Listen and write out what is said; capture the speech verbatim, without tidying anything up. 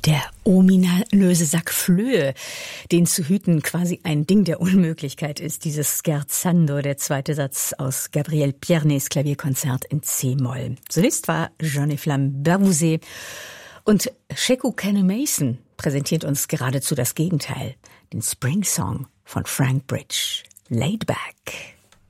Der ominöse Sack Flöhe, den zu hüten quasi ein Ding der Unmöglichkeit ist, dieses Scherzando, der zweite Satz aus Gabriel Piernets Klavierkonzert in C-Moll. Solist war Jean-Efflam Bervouzet und Sheku Kanu-Mason präsentiert uns geradezu das Gegenteil, den Spring Song von Frank Bridge, Laid Back.